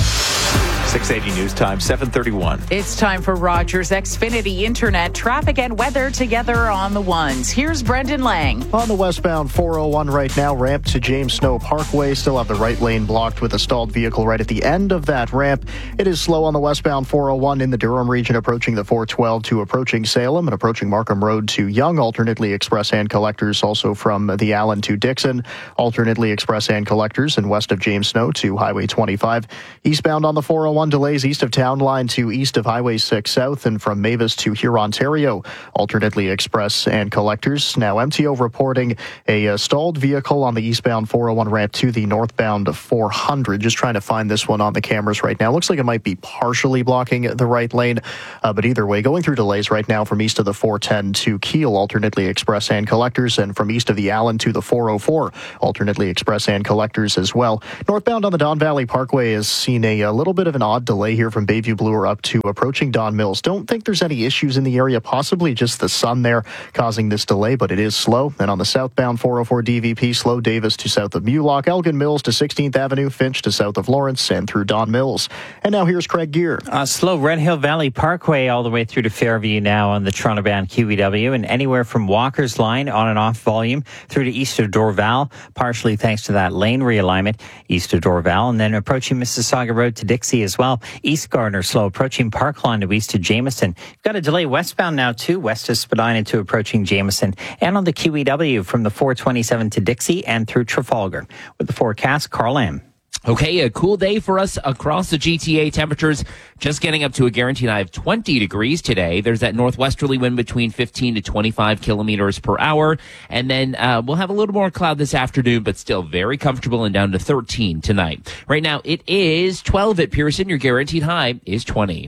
six eighty News Time, seven thirty-one. It's time for Rogers Xfinity Internet. Traffic and weather together on the ones. Here's Brendan Lang. On the westbound four oh one right now, ramp to James Snow Parkway. Still have the right lane blocked with a stalled vehicle right at the end of that ramp. It is slow on the westbound four oh one in the Durham region, approaching the four twelve to approaching Salem and approaching Markham Road to Young. Alternately express and collectors also from the Allen to Dixon. Alternately express and collectors and west of James Snow to Highway twenty-five. Eastbound on the four oh one, delays east of Town Line to east of Highway six South and from Mavis to Hurontario. Alternately express and collectors. Now M T O reporting a uh, stalled vehicle on the eastbound four oh one ramp to the northbound four hundred. Just trying to find this one on the cameras right now. Looks like it might be partially blocking the right lane, uh, but either way, going through delays right now from east of the four ten to Kiel, alternately express and collectors, and from east of the Allen to the four oh four, alternately express and collectors as well. Northbound on the Don Valley Parkway has seen a, a little bit of an odd delay here from Bayview Bloor up to approaching Don Mills. Don't think there's any issues in the area, possibly just the sun there causing this delay, but it is slow. And on the southbound four oh four D V P, slow Davis to south of Mulock, Elgin Mills to sixteenth Avenue, Finch to south of Lawrence, and through Don Mills. And now here's Craig Gear. Uh, slow Red Hill Valley Parkway all the way through to Fairview now on the Toronto-bound Q E W, and anywhere from Walker's Line on and off volume through to east of Dorval, partially thanks to that lane realignment east of Dorval, and then approaching Mississauga Road to Dixie as well. East Gardner slow approaching Parkland to east of Jameson. You've got a delay westbound now too, west of Spadina to approaching Jameson, and on the Q E W from the four twenty-seven to Dixie and through Trafalgar. With the forecast, Carl Lamb. Okay, a cool day for us across the G T A. Temperatures just getting up to a guaranteed high of twenty degrees today. There's that northwesterly wind between fifteen to twenty-five kilometers per hour. And then uh, we'll have a little more cloud this afternoon, but still very comfortable and down to thirteen tonight. Right now, it is twelve at Pearson. Your guaranteed high is twenty.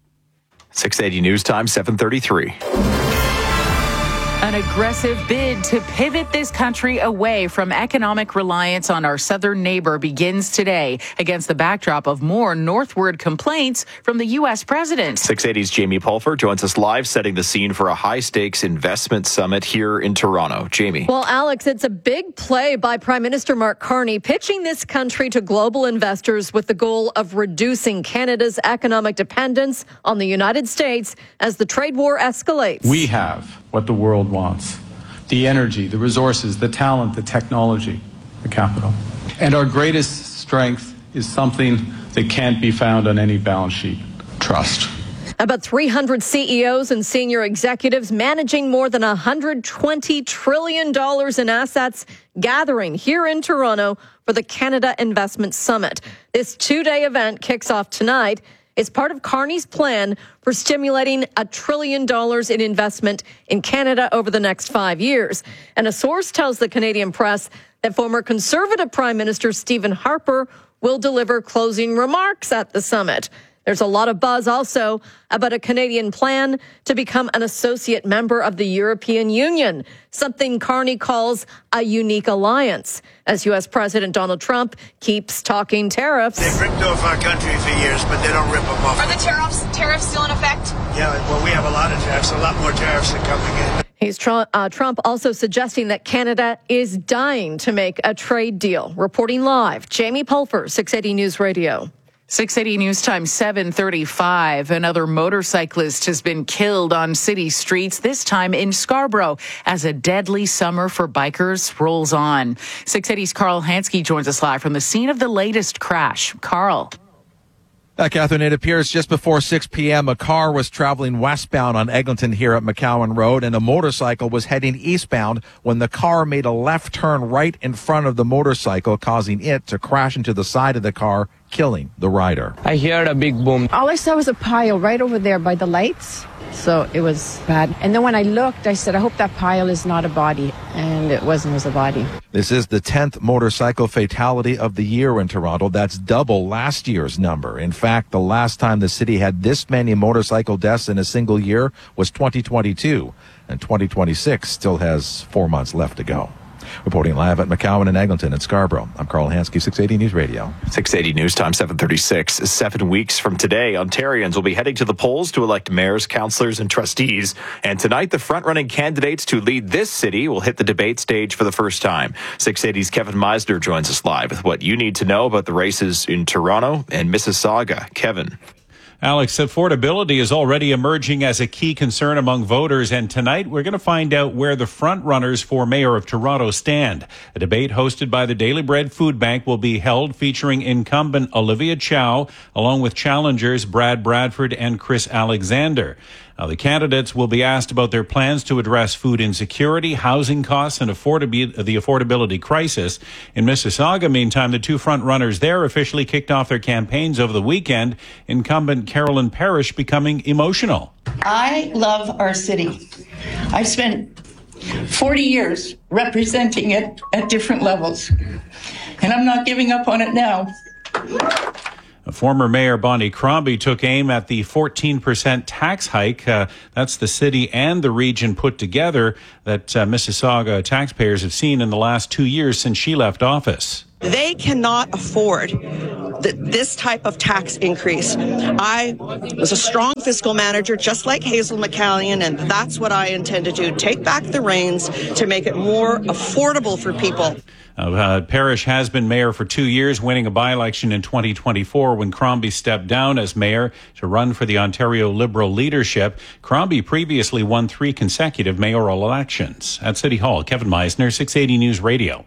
six eighty News Time, seven thirty-three. An aggressive bid to pivot this country away from economic reliance on our southern neighbor begins today against the backdrop of more northward complaints from the U S president. six eighty's Jamie Pulfer joins us live, setting the scene for a high-stakes investment summit here in Toronto. Jamie. Well, Alex, it's a big play by Prime Minister Mark Carney, pitching this country to global investors with the goal of reducing Canada's economic dependence on the United States as the trade war escalates. We have what the world wants: the energy, the resources, the talent, the technology, the capital. And our greatest strength is something that can't be found on any balance sheet: trust. About three hundred C E Os and senior executives managing more than one hundred twenty trillion dollars in assets gathering here in Toronto for the Canada Investment Summit. This two-day event kicks off tonight. It's part of Carney's plan for stimulating a trillion dollars in investment in Canada over the next five years. And a source tells the Canadian press that former Conservative Prime Minister Stephen Harper will deliver closing remarks at the summit. There's a lot of buzz also about a Canadian plan to become an associate member of the European Union, something Carney calls a unique alliance, as U S President Donald Trump keeps talking tariffs. They've ripped off our country for years, but they don't rip them off. Are the tariffs tariffs still in effect? Yeah, well, we have a lot of tariffs, a lot more tariffs are coming in. He's tr- uh, Trump also suggesting that Canada is dying to make a trade deal. Reporting live, Jamie Pulfer, six eighty News Radio. six eighty News Time, seven thirty-five. Another motorcyclist has been killed on city streets, this time in Scarborough, as a deadly summer for bikers rolls on. six eighty's Carl Hansky joins us live from the scene of the latest crash. Carl. Uh, Catherine, it appears just before six p.m. a car was traveling westbound on Eglinton here at McCowan Road, and a motorcycle was heading eastbound when the car made a left turn right in front of the motorcycle, causing it to crash into the side of the car, killing the rider. I heard a big boom. All I saw was a pile right over there by the lights. So it was bad. And then when I looked, I said, I hope that pile is not a body. And it wasn't, it was a body. This is the tenth motorcycle fatality of the year in Toronto. That's double last year's number. In fact, the last time the city had this many motorcycle deaths in a single year was twenty twenty-two. And twenty twenty-six still has four months left to go. Reporting live at McCowan and Eglinton and Scarborough, I'm Carl Hansky, six eighty News Radio. six eighty News Time, seven thirty-six. Seven weeks from today, Ontarians will be heading to the polls to elect mayors, councillors, and trustees. And tonight, the front-running candidates to lead this city will hit the debate stage for the first time. six eighty's Kevin Meisner joins us live with what you need to know about the races in Toronto and Mississauga. Kevin. Alex, affordability is already emerging as a key concern among voters, and tonight we're going to find out where the front runners for mayor of Toronto stand. A debate hosted by the Daily Bread Food Bank will be held featuring incumbent Olivia Chow, along with challengers Brad Bradford and Chris Alexander. Now, the candidates will be asked about their plans to address food insecurity, housing costs, and affordabi- the affordability crisis. In Mississauga, meantime, the two front runners there officially kicked off their campaigns over the weekend, incumbent Carolyn Parrish becoming emotional. I love our city. I've spent forty years representing it at different levels, and I'm not giving up on it now. Former Mayor Bonnie Crombie took aim at the fourteen percent tax hike. Uh, that's the city and the region put together that uh, Mississauga taxpayers have seen in the last two years since she left office. They cannot afford th- this type of tax increase. I was a strong fiscal manager, just like Hazel McCallion, and that's what I intend to do. Take back the reins to make it more affordable for people. Uh, uh, Parrish has been mayor for two years, winning a by-election in twenty twenty-four when Crombie stepped down as mayor to run for the Ontario Liberal leadership. Crombie previously won three consecutive mayoral elections. At City Hall, Kevin Meisner, six eighty News Radio.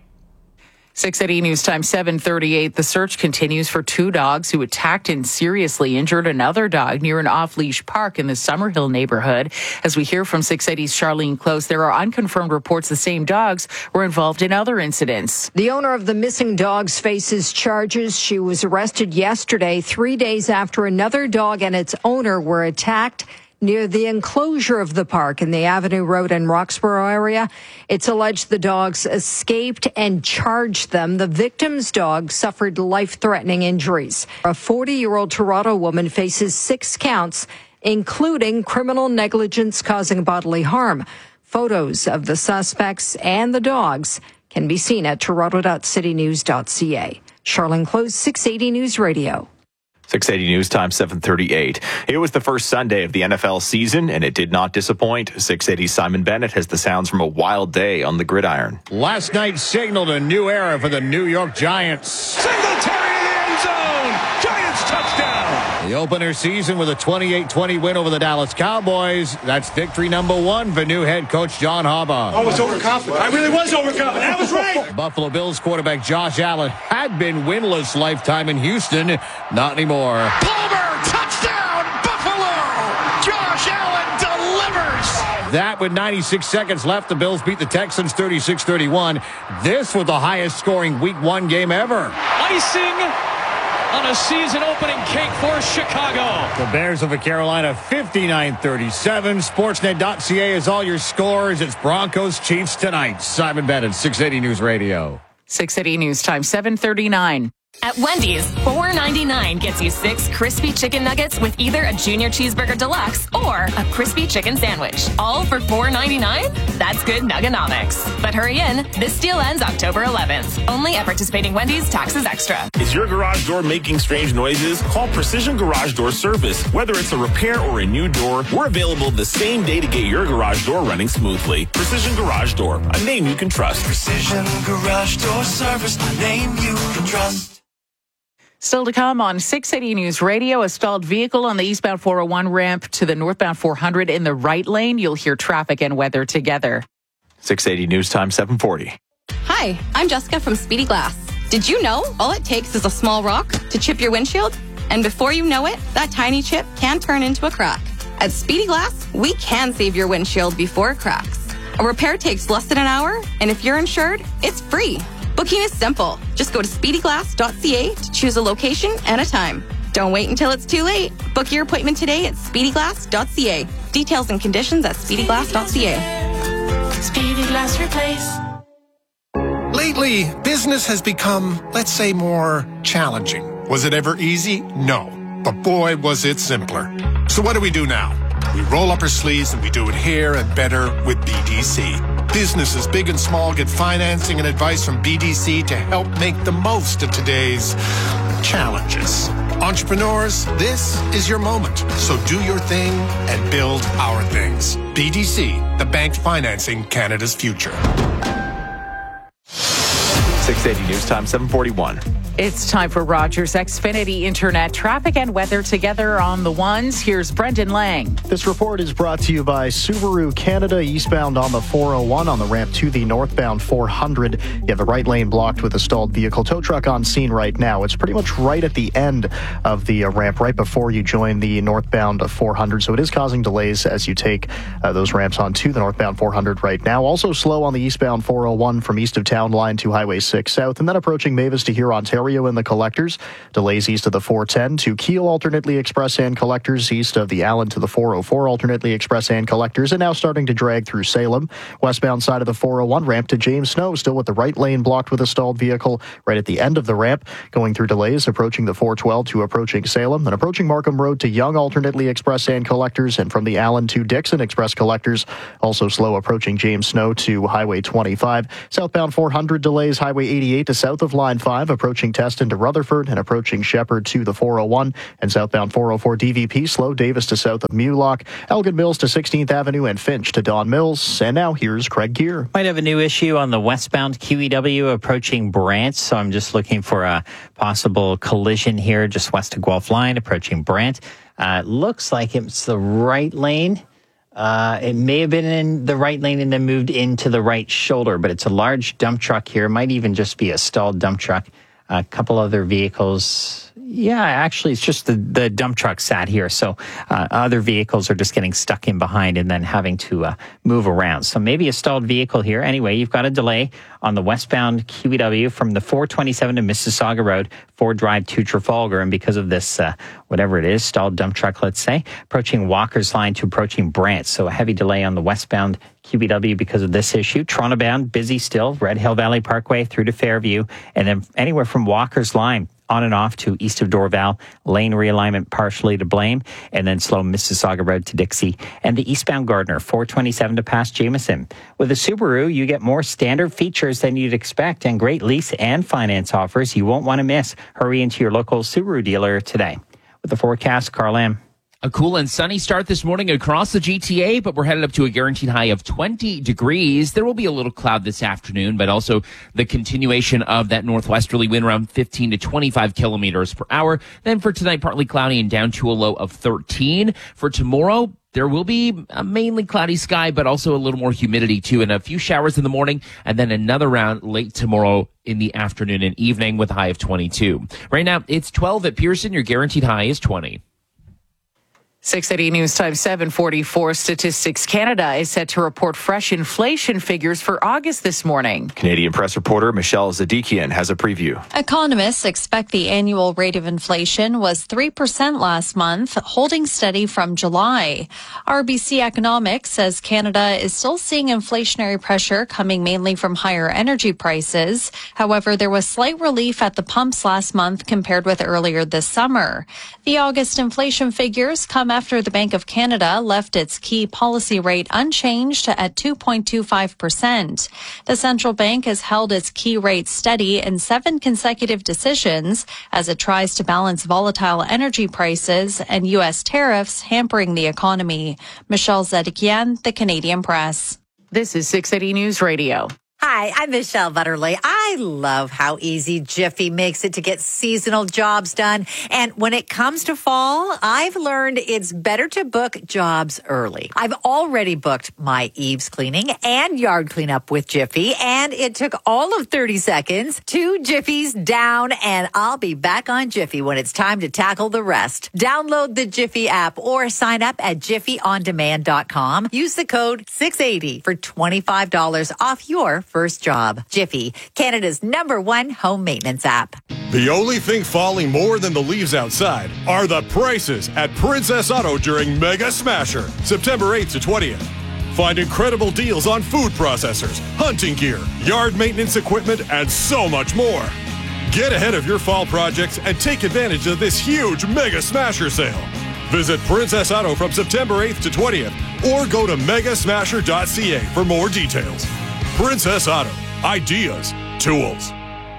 six eighty News Time, seven thirty-eight. The search continues for two dogs who attacked and seriously injured another dog near an off-leash park in the Summerhill neighborhood. As we hear from six eighty's Charlene Close, there are unconfirmed reports the same dogs were involved in other incidents. The owner of the missing dogs faces charges. She was arrested yesterday, three days after another dog and its owner were attacked near the enclosure of the park in the Avenue Road and Roxborough area. It's alleged the dogs escaped and charged them. The victim's dog suffered life-threatening injuries. A forty-year-old Toronto woman faces six counts, including criminal negligence causing bodily harm. Photos of the suspects and the dogs can be seen at toronto dot city news dot c a. Charlene Close, six eighty News Radio. six eighty News Time, seven thirty-eight. It was the first Sunday of the N F L season, and it did not disappoint. six eighty's Simon Bennett has the sounds from a wild day on the gridiron. Last night signaled a new era for the New York Giants. Singletary in the end zone. Giants touchdown. The opener season with a twenty-eight twenty win over the Dallas Cowboys. That's victory number one for new head coach John Harbaugh. I was overconfident. I really was overconfident. I was right. Buffalo Bills quarterback Josh Allen had been winless lifetime in Houston. Not anymore. Palmer, touchdown, Buffalo. Josh Allen delivers. That with ninety-six seconds left, the Bills beat the Texans thirty-six thirty-one. This was the highest scoring week one game ever. Icing on a season-opening cake for Chicago. The Bears over Carolina fifty-nine thirty-seven. Sportsnet dot c a is all your scores. It's Broncos Chiefs tonight. Simon Bennett, six eighty News Radio. six eighty News Time, seven thirty-nine. At Wendy's, four ninety-nine gets you six crispy chicken nuggets with either a junior cheeseburger deluxe or a crispy chicken sandwich. All for four ninety-nine? That's good nugganomics. But hurry in, this deal ends October eleventh. Only at participating Wendy's, taxes extra. Is your garage door making strange noises? Call Precision Garage Door Service. Whether it's a repair or a new door, we're available the same day to get your garage door running smoothly. Precision Garage Door, a name you can trust. Precision Garage Door Service, a name you can trust. Still to come on six eighty News Radio, a stalled vehicle on the eastbound four oh one ramp to the northbound four hundred in the right lane. You'll hear traffic and weather together. six eighty News Time, seven forty. Hi, I'm Jessica from Speedy Glass. Did you know all it takes is a small rock to chip your windshield? And before you know it, that tiny chip can turn into a crack. At Speedy Glass, we can save your windshield before it cracks. A repair takes less than an hour, and if you're insured, it's free. Booking is simple. Just go to speedy glass dot c a to choose a location and a time. Don't wait until it's too late. Book your appointment today at speedy glass dot c a. Details and conditions at speedy glass dot c a. Speedy Glass Replace. Lately, business has become, let's say, more challenging. Was it ever easy? No. But boy, was it simpler. So what do we do now? We roll up our sleeves and we do it here and better with B D C. Businesses big and small get financing and advice from B D C to help make the most of today's challenges. Entrepreneurs, this is your moment. So do your thing and build our things. B D C, the bank financing Canada's future. six eighty News Time, seven forty-one. It's time for Rogers Xfinity Internet traffic and weather together on the ones. Here's Brendan Lang. This report is brought to you by Subaru Canada, eastbound on the four oh one on the ramp to the northbound four hundred. You have the right lane blocked with a stalled vehicle. Tow truck on scene right now. It's pretty much right at the end of the uh, ramp, right before you join the northbound four hundred. So it is causing delays as you take uh, those ramps onto the northbound four hundred right now. Also slow on the eastbound four oh one from east of town line to Highway six south, and then approaching Mavis to here, Ontario in the collectors. Delays east of the four ten to Kiel alternately express and collectors, east of the Allen to the four oh four alternately express and collectors, and now starting to drag through Salem. Westbound side of the four oh one ramp to James Snow, still with the right lane blocked with a stalled vehicle right at the end of the ramp, going through delays approaching the four twelve to approaching Salem, and approaching Markham Road to Young alternately express and collectors, and from the Allen to Dixon express collectors, also slow approaching James Snow to Highway twenty-five. Southbound four hundred delays, Highway eighty-eight to south of Line five, approaching Teston to Rutherford, and approaching Shepherd to the four oh one, and southbound four oh four D V P slow Davis to south of Mulock, Elgin Mills to sixteenth Avenue, and Finch to Don Mills. And now here's Craig Gear. Might have a new issue on the westbound Q E W approaching Brant, so I'm just looking for a possible collision here just west of Guelph Line approaching Brant. Uh, looks like it's the right lane. Uh, it may have been in the right lane and then moved into the right shoulder, but it's a large dump truck here. It might even just be a stalled dump truck. A couple other vehicles. Yeah, actually, it's just the, the dump truck sat here. So uh, other vehicles are just getting stuck in behind and then having to uh, move around. So maybe a stalled vehicle here. Anyway, you've got a delay on the westbound Q E W from the four twenty-seven to Mississauga Road, Ford Drive to Trafalgar. And because of this, uh, whatever it is, stalled dump truck, let's say, approaching Walker's Line to approaching Brant. So a heavy delay on the westbound Q B W because of this issue. Toronto bound, busy still, Red Hill Valley Parkway through to Fairview, and then anywhere from Walker's Line on and off to east of Dorval, lane realignment partially to blame, and then slow Mississauga Road to Dixie, and the eastbound Gardner, four twenty-seven to past Jameson. With a Subaru, you get more standard features than you'd expect and great lease and finance offers you won't want to miss. Hurry into your local Subaru dealer today. With the forecast, Carl M. A cool and sunny start this morning across the G T A, but we're headed up to a guaranteed high of twenty degrees. There will be a little cloud this afternoon, but also the continuation of that northwesterly wind around fifteen to twenty-five kilometers per hour. Then for tonight, partly cloudy and down to a low of thirteen. For tomorrow, there will be a mainly cloudy sky, but also a little more humidity too, and a few showers in the morning, and then another round late tomorrow in the afternoon and evening with a high of twenty-two. Right now, it's twelve at Pearson. Your guaranteed high is twenty. six eighty News Time seven forty-four. Statistics Canada is set to report fresh inflation figures for August this morning. Canadian press reporter Michelle Zadikian has a preview. Economists expect the annual rate of inflation was three percent last month, holding steady from July. R B C Economics says Canada is still seeing inflationary pressure coming mainly from higher energy prices. However, there was slight relief at the pumps last month compared with earlier this summer. The August inflation figures come after the Bank of Canada left its key policy rate unchanged at two point two five percent. The central bank has held its key rate steady in seven consecutive decisions as it tries to balance volatile energy prices and U S tariffs hampering the economy. Michelle Zedikian, The Canadian Press. This is six eighty News Radio. Hi, I'm Michelle Butterly. I love how easy Jiffy makes it to get seasonal jobs done. And when it comes to fall, I've learned it's better to book jobs early. I've already booked my eaves cleaning and yard cleanup with Jiffy, and it took all of thirty seconds. Two Jiffies down, and I'll be back on Jiffy when it's time to tackle the rest. Download the Jiffy app or sign up at jiffy on demand dot com. Use the code six eighty for twenty-five dollars off your first job. Jiffy, Canada's number one home maintenance app. The only thing falling more than the leaves outside are the prices at Princess Auto during Mega Smasher, September eighth to twentieth. Find incredible deals on food processors, hunting gear, yard maintenance equipment, and so much more. Get ahead of your fall projects and take advantage of this huge Mega Smasher sale. Visit Princess Auto from September eighth to twentieth or go to mega smasher dot c a for more details. Princess Auto. Ideas, tools.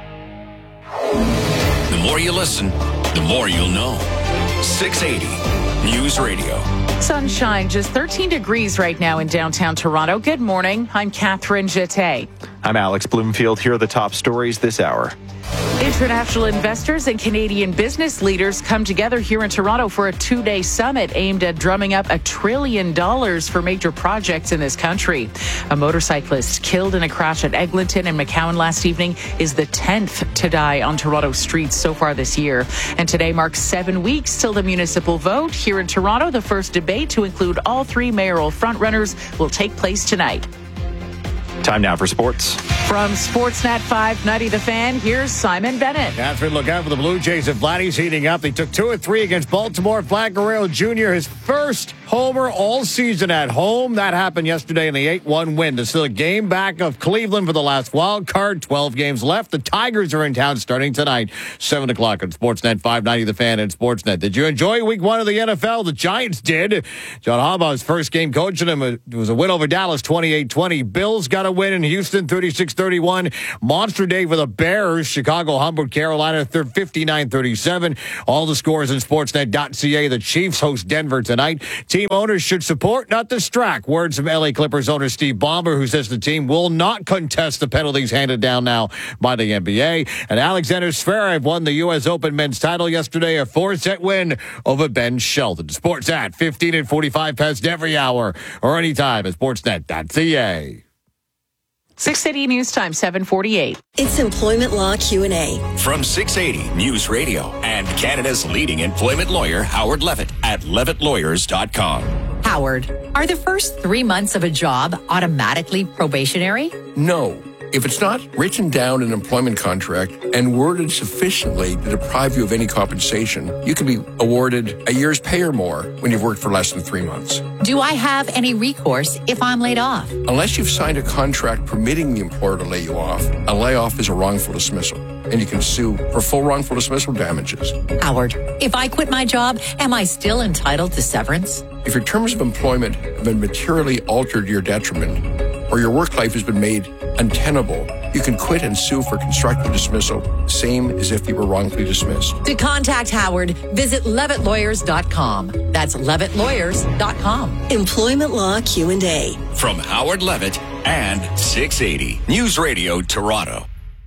The more you listen, the more you'll know. six eighty News Radio. Sunshine, just thirteen degrees right now in downtown Toronto. Good morning. I'm Catherine Jeté. I'm Alex Bloomfield. Here are the top stories this hour. International investors and Canadian business leaders come together here in Toronto for a two-day summit aimed at drumming up a trillion dollars for major projects in this country. A motorcyclist killed in a crash at Eglinton and McCowan last evening is the tenth to die on Toronto streets so far this year. And today marks seven weeks till the municipal vote. Here in Toronto, the first debate to include all three mayoral frontrunners will take place tonight. Time now for sports. From Sportsnet five ninety The Fan, here's Simon Bennett. Catherine, look out for the Blue Jays. If Vladdy's heating up, they took two or three against Baltimore. Vlad Guerrero Junior, his first homer all season at home. That happened yesterday in the eight one win. There's still a game back of Cleveland for the last wild card. twelve games left. The Tigers are in town starting tonight, seven o'clock on Sportsnet five ninety The Fan and Sportsnet. Did you enjoy week one of the N F L? The Giants did. John Harbaugh's first game coaching him. It was a win over Dallas, twenty-eight twenty. Bills got a win in Houston, thirty-six thirty-one. Monster day for the Bears. Chicago humbled Carolina, fifty-nine thirty-seven. All the scores in Sportsnet dot C A. The Chiefs host Denver tonight. Team owners should support, not distract. Words from L A Clippers owner Steve Ballmer, who says the team will not contest the penalties handed down now by the N B A. And Alexander Zverev won the U S Open men's title yesterday, a four-set win over Ben Shelton. Sports at fifteen and forty-five past every hour or anytime at Sportsnet dot C A. six eighty News Time, seven forty-eight. It's Employment Law Q and A. From six eighty News Radio and Canada's leading employment lawyer, Howard Levitt, at levitt lawyers dot com. Howard, are the first three months of a job automatically probationary? No. If it's not written down in an employment contract and worded sufficiently to deprive you of any compensation, you can be awarded a year's pay or more when you've worked for less than three months. Do I have any recourse if I'm laid off? Unless you've signed a contract permitting the employer to lay you off, a layoff is a wrongful dismissal, and you can sue for full wrongful dismissal damages. Howard, if I quit my job, am I still entitled to severance? If your terms of employment have been materially altered to your detriment, or your work life has been made untenable, you can quit and sue for constructive dismissal, same as if you were wrongfully dismissed. To contact Howard, visit levitt lawyers dot com. That's levitt lawyers dot com. Employment Law Q and A. From Howard Levitt and six eighty News Radio Toronto.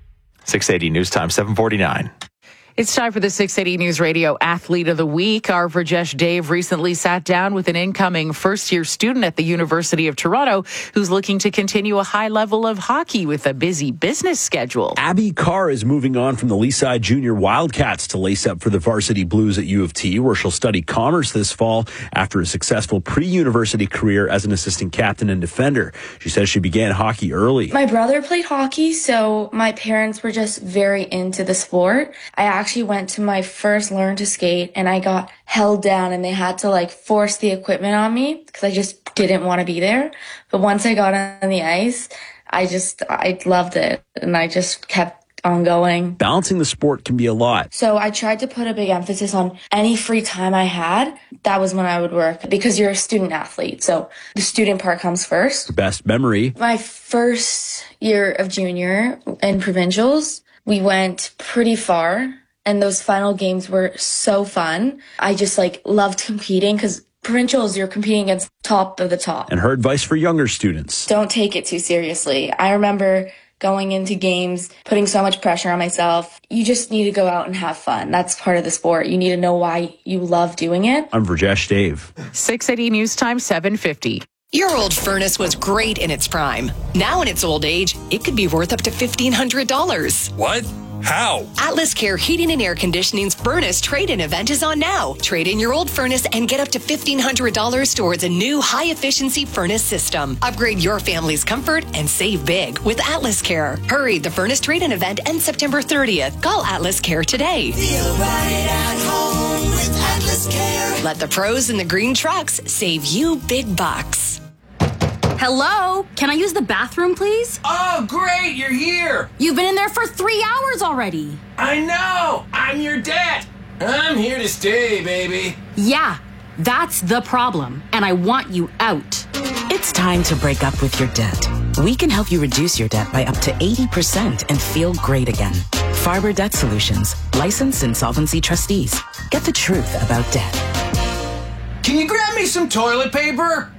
six eighty News Time, seven forty-nine. It's time for the six eighty News Radio Athlete of the Week. Our Vrajesh Dave recently sat down with an incoming first-year student at the University of Toronto who's looking to continue a high level of hockey with a busy business schedule. Abby Carr is moving on from the Leaside Junior Wildcats to lace up for the Varsity Blues at U of T, where she'll study commerce this fall after a successful pre-university career as an assistant captain and defender. She says she began hockey early. My brother played hockey, so my parents were just very into the sport. I actually went to my first learn to skate and I got held down and they had to like force the equipment on me because I just didn't want to be there. But once I got on the ice, I just, I loved it and I just kept on going. Balancing the sport can be a lot. So I tried to put a big emphasis on any free time I had. That was when I would work because you're a student athlete. So the student part comes first. Best memory. My first year of junior in provincials, we went pretty far. And those final games were so fun. I just like loved competing because provincials, you're competing against top of the top. And her advice for younger students. Don't take it too seriously. I remember going into games, putting so much pressure on myself. You just need to go out and have fun. That's part of the sport. You need to know why you love doing it. I'm Vrajesh Dave. six eighty News Time, seven fifty. Your old furnace was great in its prime. Now in its old age, it could be worth up to fifteen hundred dollars. What? How? Atlas Care Heating and Air Conditioning's Furnace Trade-In event is on now. Trade in your old furnace and get up to fifteen hundred dollars towards a new high-efficiency furnace system. Upgrade your family's comfort and save big with Atlas Care. Hurry, the Furnace Trade-In event ends September thirtieth. Call Atlas Care today. Feel right at home with Atlas Care. Let the pros in the green trucks save you big bucks. Hello? Can I use the bathroom, please? Oh, great, you're here. You've been in there for three hours already. I know. I'm your dad. I'm here to stay, baby. Yeah, that's the problem, and I want you out. It's time to break up with your debt. We can help you reduce your debt by up to eighty percent and feel great again. Farber Debt Solutions, licensed insolvency trustees. Get the truth about debt. Can you grab me some toilet paper?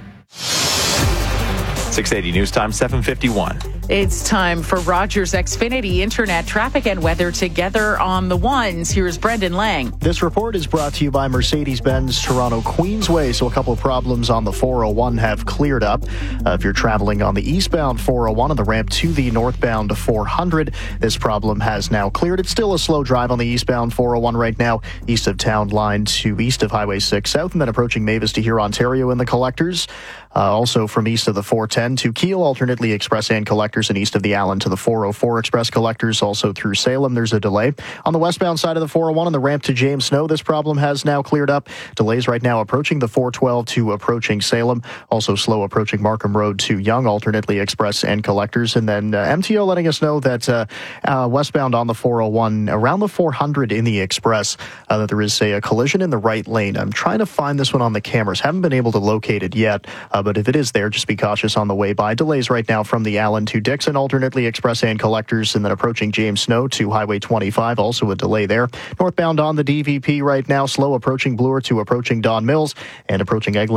six eighty News Time, seven fifty-one. It's time for Rogers Xfinity Internet traffic and weather together on the ones. Here's Brendan Lang. This report is brought to you by Mercedes-Benz Toronto Queensway. So a couple of problems on the four oh one have cleared up. Uh, if you're traveling on the eastbound four oh one on the ramp to the northbound four hundred, this problem has now cleared. It's still a slow drive on the eastbound four oh one right now, east of Town Line to east of Highway six South, and then approaching Mavis to here, Ontario in the collectors. Uh, also from east of the four ten to Kiel, alternately express and collectors, and east of the Allen to the four oh four express collectors. Also through Salem, there's a delay. On the westbound side of the four oh one on the ramp to James Snow, this problem has now cleared up. Delays right now approaching the four twelve to approaching Salem. Also slow approaching Markham Road to Yonge, alternately express and collectors. And then uh, M T O letting us know that uh, uh, westbound on the four oh one, around the four hundred in the express, uh, that there is a, a collision in the right lane. I'm trying to find this one on the cameras. Haven't been able to locate it yet, uh, but if it is there, just be cautious on the way by. Delays right now from the Allen to Dixon, alternately express and collectors, and then approaching James Snow to Highway twenty-five, also a delay there. Northbound on the D V P right now, slow approaching Bloor to approaching Don Mills, and approaching Eglinton